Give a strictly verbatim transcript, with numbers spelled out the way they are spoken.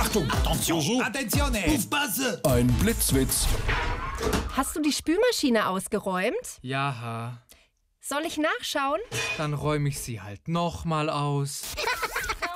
Achtung! Attention! Attenzione! Aufpasse! Ein Blitzwitz. Hast du die Spülmaschine ausgeräumt? Ja, Soll ich nachschauen? dann räume ich sie halt nochmal aus.